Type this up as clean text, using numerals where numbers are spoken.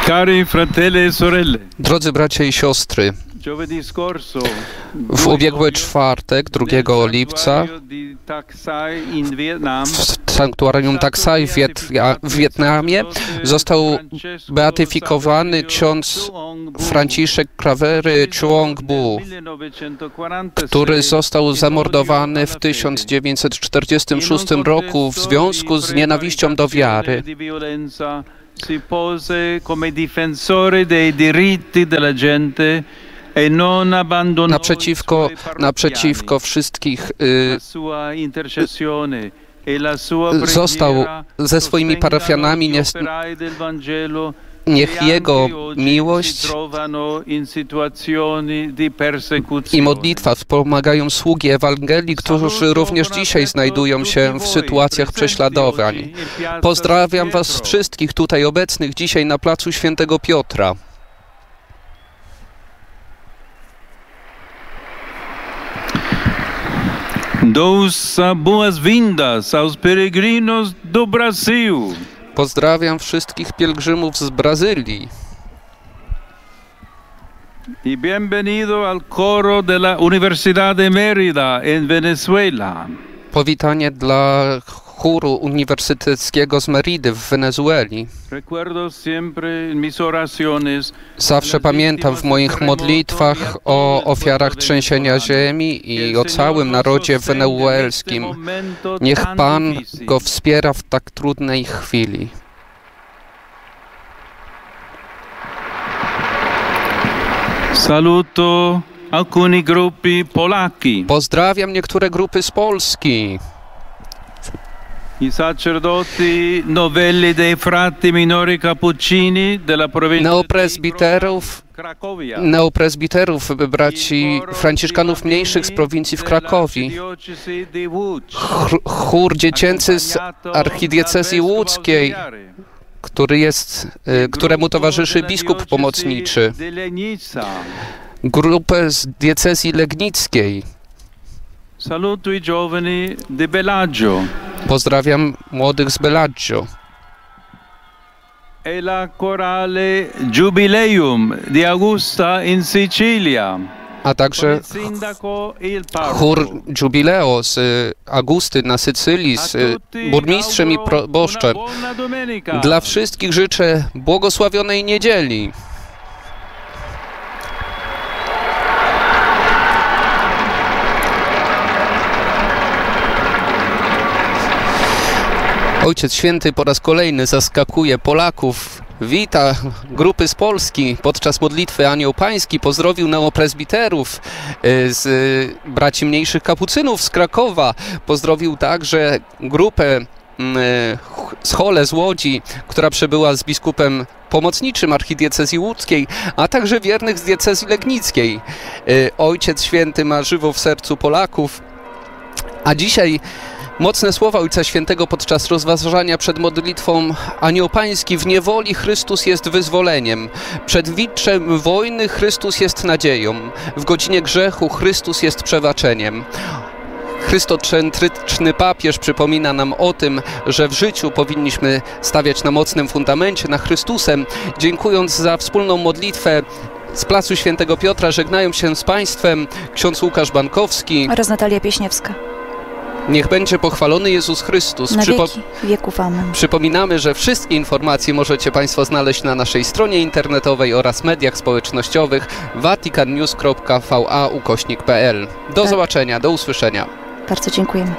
Cari fratelli e sorelle, Drodzy bracia i siostry, giovedì scorso w ubiegły czwartek, 2 lipca, w sanktuarium Tak Sai w Wietnamie został beatyfikowany ksiądz Franciszek Ksawery Chuong Bu, który został zamordowany w 1946 roku w związku z nienawiścią do wiary. Si pose come difensore dei diritti della gente e non abbandonò naprzeciwko wszystkich został ze swoimi parafianami. Niech Jego miłość i modlitwa wspomagają sługi Ewangelii, którzy również dzisiaj znajdują się w sytuacjach prześladowań. Pozdrawiam Was wszystkich tutaj obecnych dzisiaj na placu Świętego Piotra. Dous boas-vindas aos peregrinos do Brasil. Pozdrawiam wszystkich pielgrzymów z Brazylii. Y bienvenido al coro de la Universidad de Mérida en Venezuela. Powitanie dla chóru uniwersyteckiego z Meridy w Wenezueli. Zawsze pamiętam w moich modlitwach o ofiarach trzęsienia ziemi i o całym narodzie wenezuelskim. Niech Pan go wspiera w tak trudnej chwili. Saluto alcuni gruppi polacchi. Pozdrawiam niektóre grupy z Polski. I sacerdoti novelli dei frati minori cappuccini della provincia neopresbiterów, braci franciszkanów mniejszych z prowincji w Krakowi, chór dziecięcy z archidiecezji łódzkiej, któremu towarzyszy biskup pomocniczy, grupę z diecezji legnickiej. Saluto i giovani di Bellagio. Pozdrawiam młodych z Bellagio. E la corale Jubileum di Augusta in Sicilia. A także chór Jubileo z Augusty na Sycylii, z burmistrzem i proboszczem. Dla wszystkich życzę błogosławionej niedzieli. Ojciec Święty po raz kolejny zaskakuje Polaków. Wita grupy z Polski podczas modlitwy Anioł Pański. Pozdrowił neopresbiterów z braci mniejszych kapucynów z Krakowa. Pozdrowił także grupę z Chole z Łodzi, która przybyła z biskupem pomocniczym archidiecezji łódzkiej, a także wiernych z diecezji legnickiej. Ojciec Święty ma żywo w sercu Polaków. A dzisiaj mocne słowa Ojca Świętego podczas rozważania przed modlitwą Anioł Pański. W niewoli Chrystus jest wyzwoleniem. Przed witrzem wojny Chrystus jest nadzieją. W godzinie grzechu Chrystus jest przebaczeniem. Chrystocentryczny papież przypomina nam o tym, że w życiu powinniśmy stawiać na mocnym fundamencie, na Chrystusem. Dziękując za wspólną modlitwę z placu Świętego Piotra, żegnają się z Państwem ksiądz Łukasz Bankowski oraz Natalia Pieśniewska. Niech będzie pochwalony Jezus Chrystus. Na wieki wieków. Amen. Przypominamy, że wszystkie informacje możecie Państwo znaleźć na naszej stronie internetowej oraz mediach społecznościowych vaticannews.va/pl. Do zobaczenia, do usłyszenia. Bardzo dziękujemy.